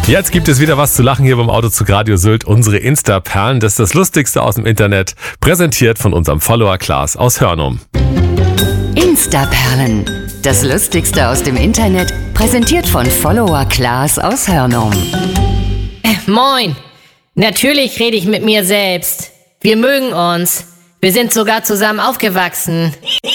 Jetzt gibt es wieder was zu lachen hier beim Autozug Radio Sylt. Unsere Insta-Perlen, das ist das Lustigste aus dem Internet, präsentiert von unserem Follower Klaas aus Hörnum. Insta-Perlen, das Lustigste aus dem Internet, präsentiert von Follower Klaas aus Hörnum. Moin, natürlich rede ich mit mir selbst. Wir mögen uns. Wir sind sogar zusammen aufgewachsen.